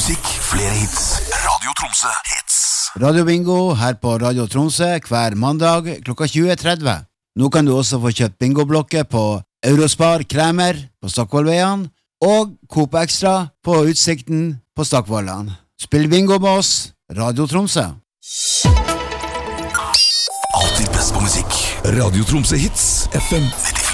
musikk, flere hits. Radio Tromsø hits. Radio Bingo her på Radio Tromsø hver mandag klokka 20.30. Nå kan du også få kjøpt bingoblokker på Eurospar Kremer på Stokkvollveien og Coop Extra på Utsikten på Stokkvollan. Spill bingo med oss, Radio Tromsø. Alltid best på musikk. Radio Tromsø hits, FM 94.